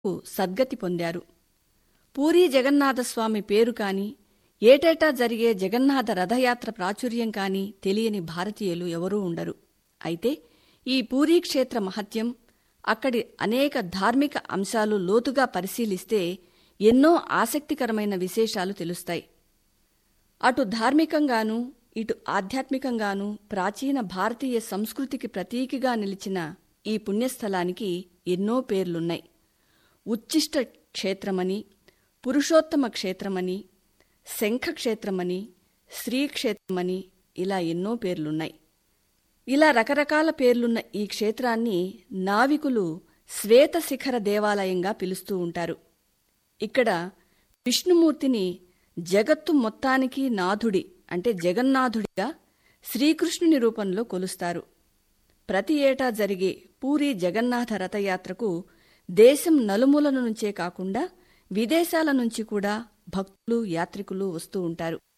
సద్గతి పొందారు. పూరీ జగన్నాథస్వామి పేరు కాని, ఏటేటా జరిగే జగన్నాథ రథయాత్ర ప్రాచుర్యం కాని తెలియని భారతీయులు ఎవరూ ఉండరు. అయితే ఈ పూరీ క్షేత్ర మహత్యం, అక్కడి అనేక ధార్మిక అంశాలు లోతుగా పరిశీలిస్తే ఎన్నో ఆసక్తికరమైన విశేషాలు తెలుస్తాయి. అటు ధార్మికంగానూ ఇటు ఆధ్యాత్మికంగానూ ప్రాచీన భారతీయ సంస్కృతికి ప్రతీకగా నిలిచిన ఈ పుణ్యస్థలానికి ఎన్నో పేర్లున్నాయి. ఉచ్ఛిష్ట క్షేత్రమని, పురుషోత్తమ క్షేత్రమని, శంఖక్షేత్రమని, శ్రీక్షేత్రమని ఇలా ఎన్నో పేర్లున్నాయి. ఇలా రకరకాల పేర్లున్న ఈ క్షేత్రాన్ని నావికులు శ్వేతశిఖర దేవాలయంగా పిలుస్తూ ఉంటారు. ఇక్కడ విష్ణుమూర్తిని జగత్తు మొత్తానికి నాథుడి అంటే జగన్నాథుడిగా శ్రీకృష్ణుని రూపంలో కొలుస్తారు. ప్రతి ఏటా జరిగే పూరీ జగన్నాథ రథయాత్రకు దేశం నలుమూలల నుంచే కాకుండా విదేశాల నుంచి కూడా భక్తులు, యాత్రికులు వస్తూ ఉంటారు.